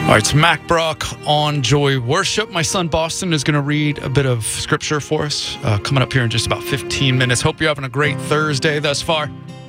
All right, it's Mac Brock on Joy Worship. My son Boston is going to read a bit of scripture for us coming up here in just about 15 minutes. Hope you're having a great Thursday thus far.